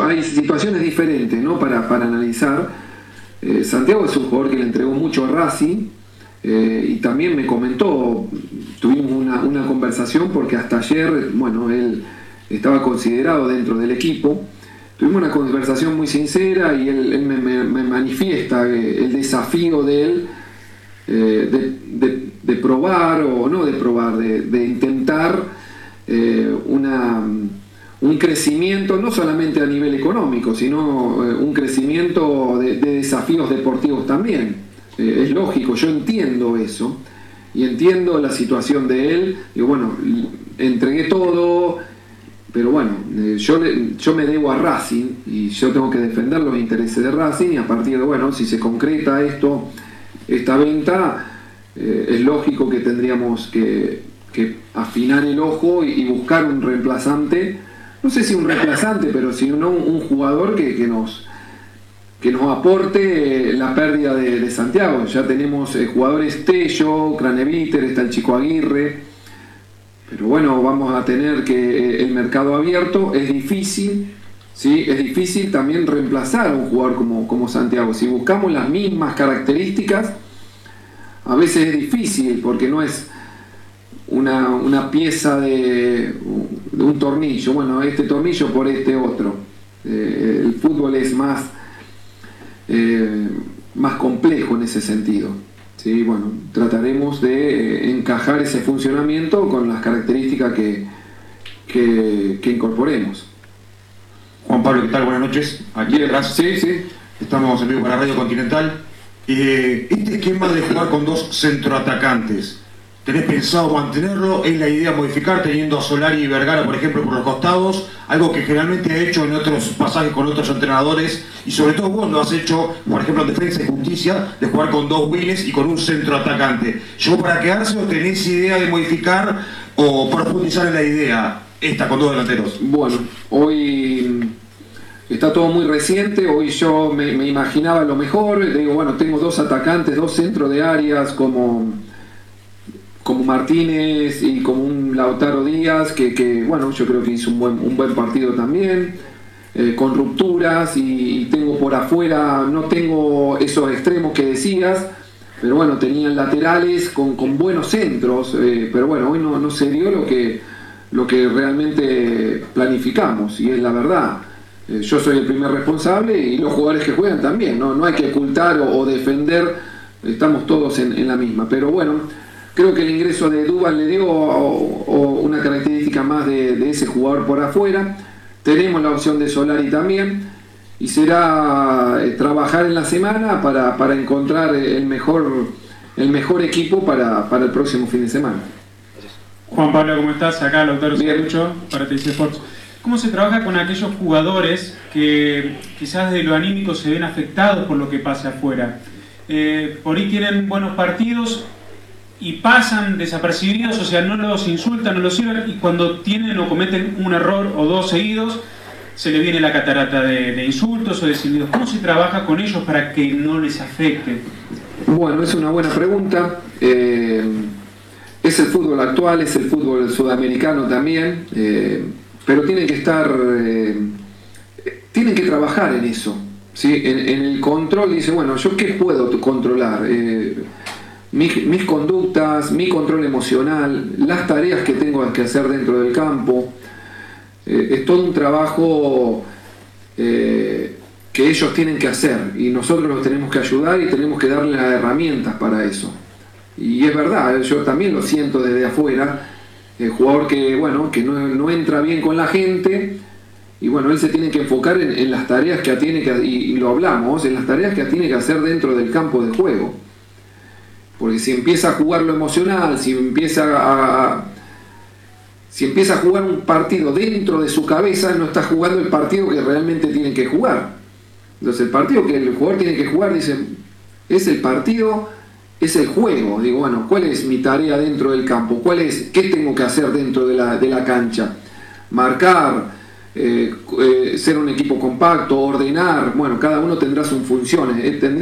hay situaciones diferentes, ¿no? para analizar. Santiago es un jugador que le entregó mucho a Racing, y también me comentó, tuvimos una conversación porque hasta ayer, bueno, él estaba considerado dentro del equipo. Tuvimos una conversación muy sincera y él me manifiesta el desafío de él, de probar, o no de probar, de intentar un crecimiento no solamente a nivel económico, sino un crecimiento de desafíos deportivos también. Es lógico, yo entiendo eso y entiendo la situación de él. Digo, bueno, entregué todo, pero bueno, yo me debo a Racing y yo tengo que defender los intereses de Racing, y a partir de, bueno, si se concreta esta venta, es lógico que tendríamos que afinar el ojo y buscar un reemplazante. No sé si un reemplazante, pero si no un jugador que nos aporte la pérdida de Santiago. Ya tenemos jugadores Tello, Craneviter, está el Chico Aguirre, pero bueno, vamos a tener que el mercado abierto. Es difícil, ¿sí? Es difícil también reemplazar a un jugador como Santiago. Si buscamos las mismas características, a veces es difícil porque no es una pieza de un tornillo, bueno, este tornillo por este otro. El fútbol es más complejo en ese sentido, ¿sí? Bueno, trataremos de encajar ese funcionamiento con las características que incorporemos. Juan Pablo, ¿qué tal? Buenas noches. Aquí detrás. Sí. Estamos en vivo para Radio Continental. Este esquema de jugar con dos centroatacantes, ¿tenés pensado mantenerlo? ¿Es la idea modificar teniendo a Solari y Vergara, por ejemplo, por los costados? Algo que generalmente he hecho en otros pasajes con otros entrenadores, y sobre todo vos lo has hecho, por ejemplo, en Defensa y Justicia, de jugar con dos wings y con un centroatacante. ¿Llegó para quedarse o tenés idea de modificar o profundizar en la idea esta con dos delanteros? Bueno, hoy está todo muy reciente. Hoy yo me imaginaba lo mejor. Digo, bueno, tengo dos atacantes, dos centros de áreas como Martínez y como un Lautaro Díaz, que bueno, yo creo que hizo un buen partido también, con rupturas, y tengo por afuera, no tengo esos extremos que decías, pero bueno, tenían laterales con buenos centros, pero bueno, hoy no se dio lo que realmente planificamos, y es la verdad. Yo soy el primer responsable y los jugadores que juegan también, no hay que ocultar o defender, estamos todos en la misma, pero bueno, creo que el ingreso de Duvall le dio una característica más de ese jugador por afuera. Tenemos la opción de Solari también, y será trabajar en la semana para encontrar el mejor equipo para el próximo fin de semana. Juan Pablo, ¿cómo estás? Acá Lautaro Cigarucho para TC Sports. ¿Cómo se trabaja con aquellos jugadores que quizás de lo anímico se ven afectados por lo que pasa afuera? Por ahí tienen buenos partidos y pasan desapercibidos, o sea, no los insultan, no los sirven, y cuando tienen o cometen un error o dos seguidos, se le viene la catarata de insultos o de silbidos. ¿Cómo se trabaja con ellos para que no les afecte? Bueno, es una buena pregunta. Es el fútbol actual, es el fútbol sudamericano también, pero tienen que tienen que trabajar en eso, ¿sí? En el control. Dice, bueno, ¿yo qué puedo controlar? Mis conductas, mi control emocional, las tareas que tengo que hacer dentro del campo. Es todo un trabajo que ellos tienen que hacer, y nosotros los tenemos que ayudar y tenemos que darles las herramientas para eso. Y es verdad, yo también lo siento desde afuera, el jugador que no entra bien con la gente, y bueno, él se tiene que enfocar en las tareas que tiene y lo hablamos, en las tareas que tiene que hacer dentro del campo de juego. Porque si empieza a jugar lo emocional, si empieza a jugar un partido dentro de su cabeza, no está jugando el partido que realmente tiene que jugar. Entonces el partido que el jugador tiene que jugar, dice, es el partido, es el juego. Digo, bueno, ¿cuál es mi tarea dentro del campo? ¿Qué tengo que hacer dentro de la cancha? Marcar, ser un equipo compacto, ordenar. Bueno, cada uno tendrá sus funciones.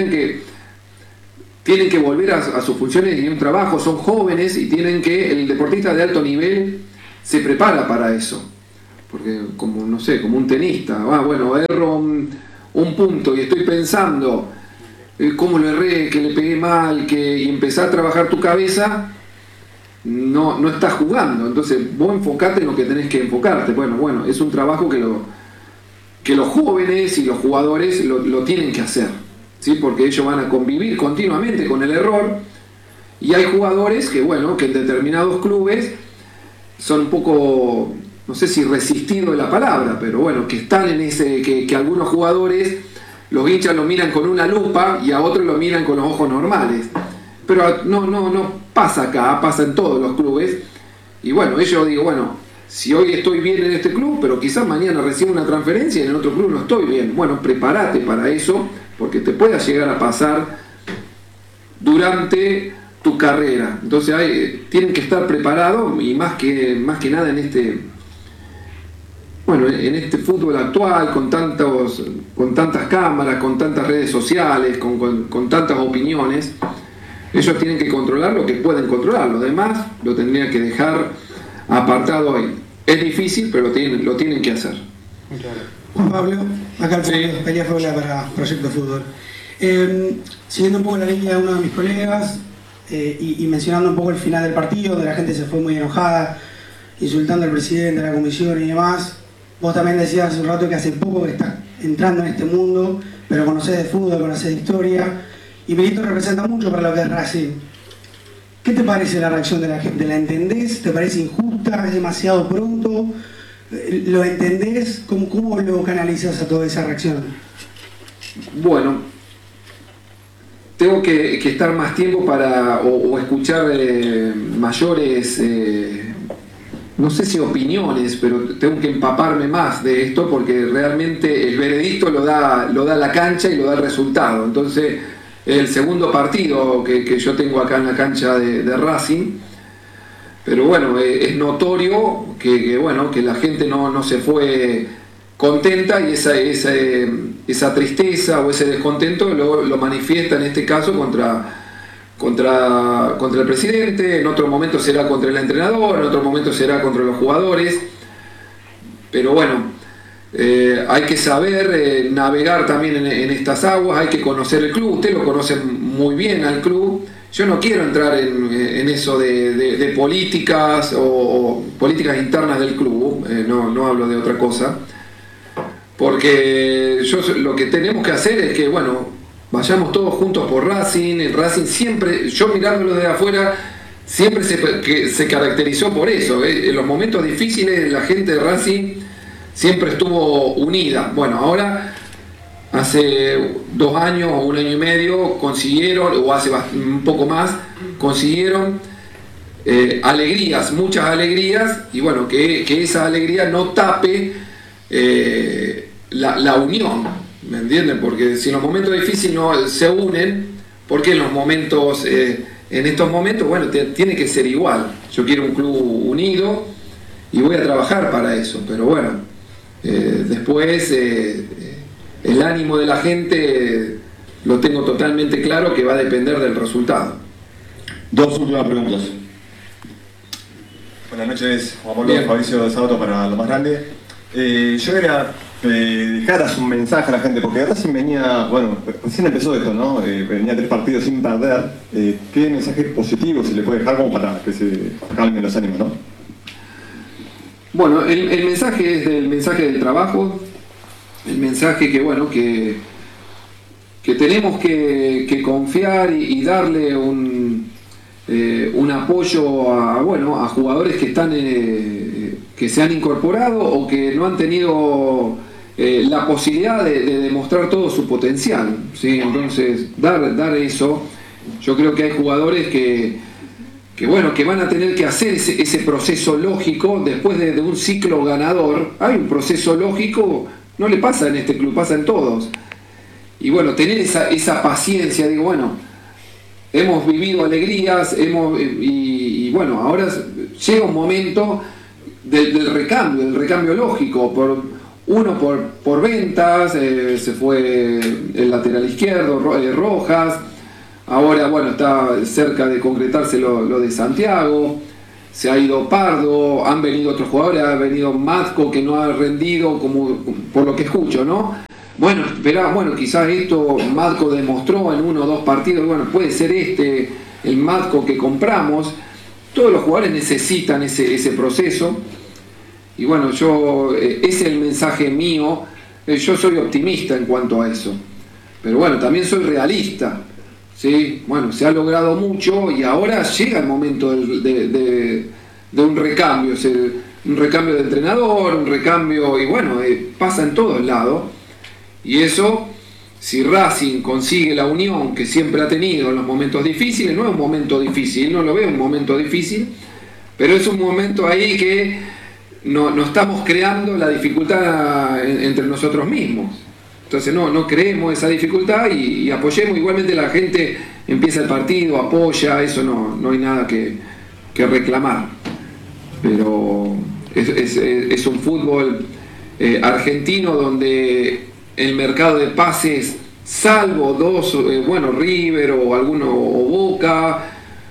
Tienen que volver a sus funciones y un trabajo. Son jóvenes y el deportista de alto nivel se prepara para eso. porque como, no sé, como un tenista, bueno, erro un punto y estoy pensando cómo lo erré, que le pegué mal, y empezar a trabajar tu cabeza, no estás jugando. Entonces vos enfocate en lo que tenés que enfocarte. Bueno, es un trabajo que los jóvenes y los jugadores lo tienen que hacer, ¿sí? Porque ellos van a convivir continuamente con el error, y hay jugadores que en determinados clubes son un poco, no sé si resistido de la palabra, pero bueno, que están en ese, que algunos jugadores, los hinchas lo miran con una lupa y a otros lo miran con los ojos normales. Pero no pasa acá, pasa en todos los clubes. Y bueno, yo digo, si hoy estoy bien en este club, pero quizás mañana recibo una transferencia y en el otro club no estoy bien. Bueno, prepárate para eso, porque te pueda llegar a pasar durante tu carrera. Entonces tienen que estar preparados, y más que nada en este fútbol actual, con tantas cámaras, con tantas redes sociales, con tantas opiniones. Ellos tienen que controlar lo que pueden controlar, lo demás lo tendrían que dejar apartado hoy. Es difícil, pero lo tienen que hacer. Juan Pablo, acá el fondo, Pelea Fabla para Proyecto Fútbol. Siguiendo un poco la línea de uno de mis colegas y mencionando un poco el final del partido, donde la gente se fue muy enojada, insultando al presidente de la comisión y demás. Vos también decías hace un rato que hace poco que estás entrando en este mundo, pero conocés de fútbol, conocés de historia, y Milito representa mucho para lo que es Racing. ¿Qué te parece la reacción de la gente? ¿La entendés? ¿Te parece injusta? ¿Es demasiado pronto? ¿Lo entendés? ¿Cómo lo canalizas a toda esa reacción? Bueno, tengo que estar más tiempo o escuchar mayores, no sé si opiniones, pero tengo que empaparme más de esto, porque realmente el veredicto lo da la cancha y lo da el resultado. Entonces, el segundo partido que yo tengo acá en la cancha de Racing, pero bueno, es notorio que la gente no se fue contenta, y esa tristeza o ese descontento lo manifiesta en este caso contra el presidente. En otro momento será contra el entrenador, en otro momento será contra los jugadores, pero bueno, hay que saber navegar también en estas aguas, hay que conocer el club. Usted lo conoce muy bien al club. Yo no quiero entrar en eso de políticas o políticas internas del club, no hablo de otra cosa, porque lo que tenemos que hacer es que vayamos todos juntos por Racing. El Racing siempre, yo mirándolo de afuera, siempre se caracterizó por eso. En los momentos difíciles la gente de Racing siempre estuvo unida. Bueno, ahora hace 2 años o 1 año y medio consiguieron, o hace un poco más, consiguieron alegrías, muchas alegrías, y que esa alegría no tape la unión, ¿me entienden? Porque si en los momentos difíciles no se unen, porque en estos momentos, tiene que ser igual. Yo quiero un club unido y voy a trabajar para eso, pero después el ánimo de la gente lo tengo totalmente claro, que va a depender del resultado. 2 últimas preguntas. Buenas noches, Juan Pablo. Fabricio de Sábato para Lo Más Grande. Yo quería dejaras un mensaje a la gente, porque recién venía, recién empezó esto, ¿no? Venía 3 partidos sin perder. ¿Qué mensaje positivo se le puede dejar como para que se calmen los ánimos, no? Bueno, el mensaje es el mensaje del trabajo, el mensaje que tenemos que confiar y darle un apoyo a jugadores que se han incorporado o que no han tenido la posibilidad de demostrar todo su potencial, ¿sí? Entonces dar eso. Yo creo que hay jugadores que van a tener que hacer ese proceso lógico después de un ciclo ganador. Hay un proceso lógico, no le pasa en este club, pasa en todos. Y tener esa paciencia, hemos vivido alegrías, ahora llega un momento del recambio lógico, por ventas, se fue el lateral izquierdo, Rojas. Ahora, está cerca de concretarse lo de Santiago. se ha ido Pardo, han venido otros jugadores, ha venido Matko que no ha rendido, como por lo que escucho, ¿no? Bueno, pero bueno, quizás esto Matko demostró en 1 o 2 partidos, bueno, puede ser el Matko que compramos. Todos los jugadores necesitan ese proceso. Y bueno, ese es el mensaje mío. Yo soy optimista en cuanto a eso. Pero bueno, también soy realista. ¿Sí? Bueno, se ha logrado mucho y ahora llega el momento de un recambio. Un recambio de entrenador, un recambio, y bueno, pasa en todos lados. Y eso, si Racing consigue la unión que siempre ha tenido en los momentos difíciles, no es un momento difícil, no lo veo un momento difícil, pero es un momento ahí que no estamos creando la dificultad entre nosotros mismos. Entonces no creemos esa dificultad y apoyemos. Igualmente la gente empieza el partido, apoya, eso no hay nada que reclamar. Pero es un fútbol argentino donde el mercado de pases, salvo 2, River o alguno o Boca,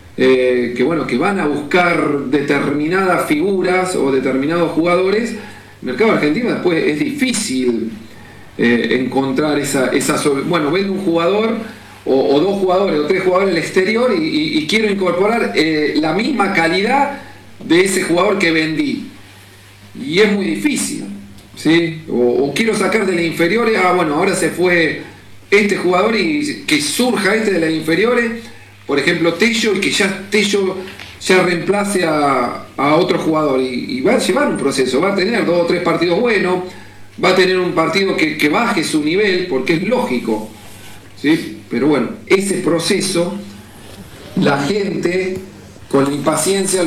que van a buscar determinadas figuras o determinados jugadores, el mercado argentino después es difícil encontrar vendo un jugador o 2 jugadores o 3 jugadores del exterior y quiero incorporar la misma calidad de ese jugador que vendí, y es muy difícil, ¿sí? O quiero sacar de las inferiores, ahora se fue este jugador y que surja de las inferiores, por ejemplo Tello, y que ya Tello ya reemplace a otro jugador, y va a llevar un proceso, va a tener 2 o 3 partidos buenos, va a tener un partido que baje su nivel, porque es lógico, ¿sí? Pero bueno, ese proceso, la gente con la impaciencia,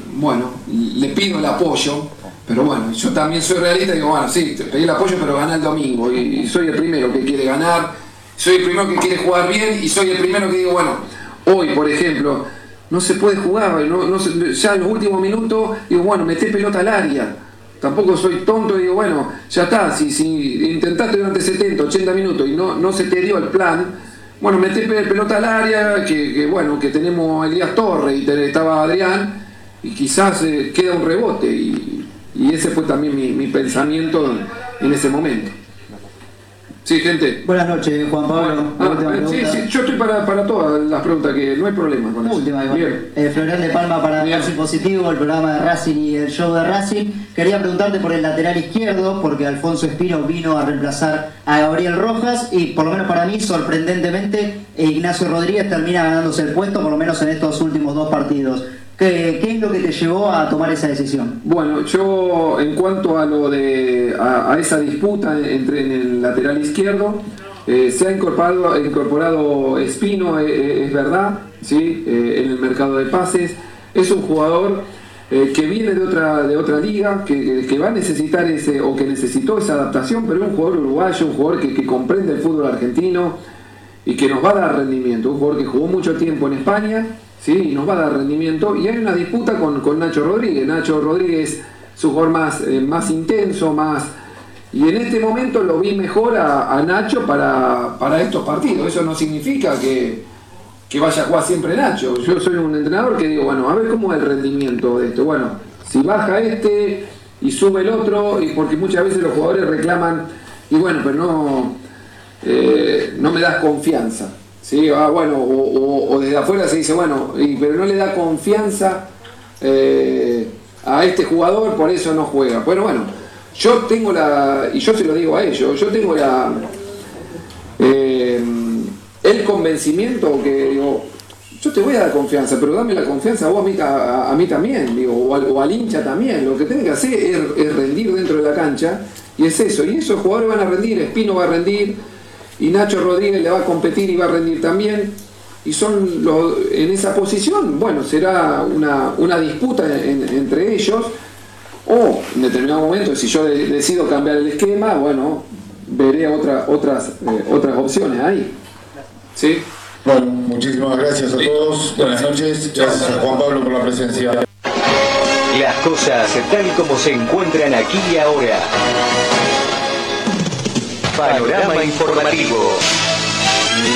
le pido el apoyo, pero bueno, yo también soy realista y digo, bueno, sí, te pedí el apoyo, pero gana el domingo, y soy el primero que quiere ganar, soy el primero que quiere jugar bien, y soy el primero que digo, bueno, hoy, por ejemplo, no se puede jugar, ya en los últimos minutos, digo, bueno, meté pelota al área. Tampoco soy tonto y digo, bueno, ya está, si intentaste durante 70, 80 minutos y no se te dio el plan, bueno, meté pelota al área, que tenemos a Elías Torres y estaba Adrián, y quizás queda un rebote, y ese fue también mi pensamiento en ese momento. Sí, gente. Buenas noches, Juan Pablo. Sí, yo estoy para todas las preguntas, que no hay problema con eso. Última, Florian de Palma para Racing Positivo, el programa de Racing y el show de Racing. Quería preguntarte por el lateral izquierdo, porque Alfonso Espino vino a reemplazar a Gabriel Rojas y, por lo menos para mí, sorprendentemente, Ignacio Rodríguez termina ganándose el puesto, por lo menos en estos últimos 2 partidos. ¿Qué es lo que te llevó a tomar esa decisión? Bueno, yo en cuanto a esa disputa en el lateral izquierdo, se ha incorporado Espino, es verdad, ¿sí? En el mercado de pases. Es un jugador que viene de otra liga, que va a necesitar que necesitó esa adaptación, pero es un jugador uruguayo, un jugador que comprende el fútbol argentino y que nos va a dar rendimiento, un jugador que jugó mucho tiempo en España, ¿sí? Y nos va a dar rendimiento, y hay una disputa con Nacho Rodríguez. Nacho Rodríguez es un jugador más intenso, y en este momento lo vi mejor a Nacho para estos partidos. Eso no significa que vaya a jugar siempre Nacho. Yo soy un entrenador que digo, bueno, a ver cómo es el rendimiento de esto. Bueno, si baja y sube el otro, y porque muchas veces los jugadores reclaman, y bueno, pero no me das confianza. Sí, o desde afuera se dice, bueno, pero no le da confianza a este jugador, por eso no juega. Bueno, yo tengo y yo se lo digo a ellos, yo tengo el convencimiento que digo, yo te voy a dar confianza, pero dame la confianza vos a mí también, digo, o al hincha también. Lo que tienen que hacer es rendir dentro de la cancha, y es eso, y esos jugadores van a rendir, Espino va a rendir, y Nacho Rodríguez le va a competir y va a rendir también, y en esa posición, bueno, será una disputa entre ellos, o en determinado momento, si yo decido cambiar el esquema, bueno, veré otras opciones ahí. ¿Sí? Bueno, muchísimas gracias a todos, buenas noches, gracias a Juan Pablo por la presencia. Las cosas tal como se encuentran aquí y ahora. Panorama informativo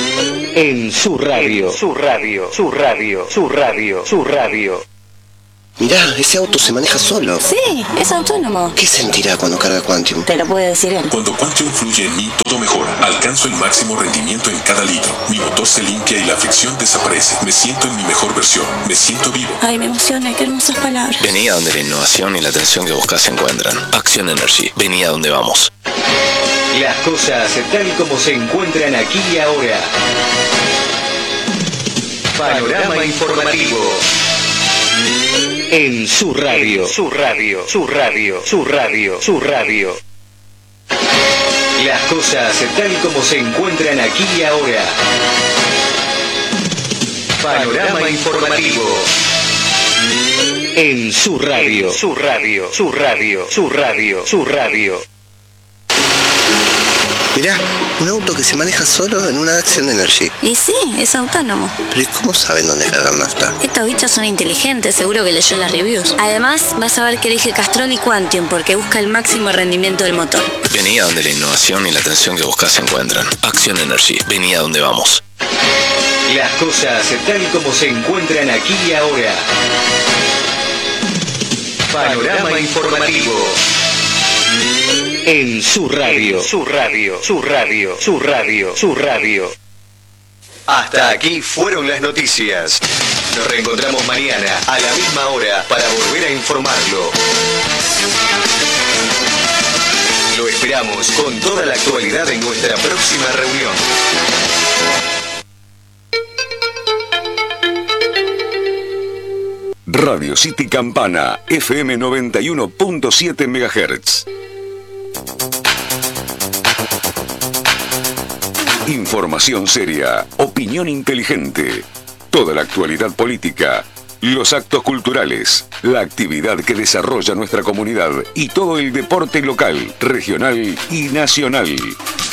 en su radio, su radio, su radio, su radio, su radio. Mirá, ese auto se maneja solo. Sí, es autónomo. ¿Qué sentirá cuando carga Quantium? Te lo puede decir él. Cuando Quantium fluye en mí, todo mejora. Alcanzo el máximo rendimiento en cada litro. Mi motor se limpia y la fricción desaparece. Me siento en mi mejor versión. Me siento vivo. Ay, me emociona. Qué hermosas palabras. Vení a donde la innovación y la atención que buscas se encuentran. Action Energy. Vení a donde vamos. Las cosas tal como se encuentran aquí y ahora. Panorama informativo. En su radio. Su radio. Su radio. Su radio. Su radio. Las cosas tal como se encuentran aquí y ahora. Panorama informativo. En su radio. Su radio. Su radio. Su radio. Su radio. Mirá, un auto que se maneja solo en una Action Energy. Y sí, es autónomo. Pero ¿y cómo saben dónde cargar nafta? Estos bichos son inteligentes, seguro que leyó las reviews. Además, vas a ver que elige Castrol y Quantium porque busca el máximo rendimiento del motor. Vení a donde la innovación y la atención que buscas se encuentran. Action Energy. Vení a donde vamos. Las cosas tal como se encuentran aquí y ahora. Panorama informativo. En su radio. Su radio. Su radio. Su radio. Su radio. Hasta aquí fueron las noticias. Nos reencontramos mañana a la misma hora para volver a informarlo. Lo esperamos con toda la actualidad en nuestra próxima reunión. Radio City Campana, FM 91.7 MHz. Información seria, opinión inteligente, toda la actualidad política, los actos culturales, la actividad que desarrolla nuestra comunidad y todo el deporte local, regional y nacional.